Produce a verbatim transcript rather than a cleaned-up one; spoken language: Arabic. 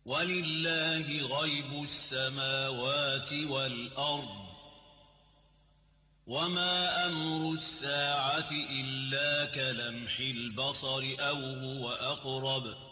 ولله غيب السماوات والأرض وما أمر الساعة إلا كلمح البصر أو هو أقرب